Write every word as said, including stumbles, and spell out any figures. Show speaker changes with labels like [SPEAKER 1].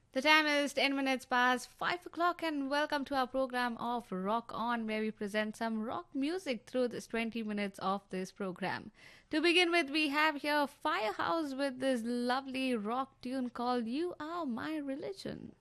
[SPEAKER 1] The time is ten minutes past five o'clock, and welcome to our program of Rock On, where we present some rock music through this twenty minutes of this program. To begin with, we have here Firehouse with this lovely rock tune called You Are My Religion.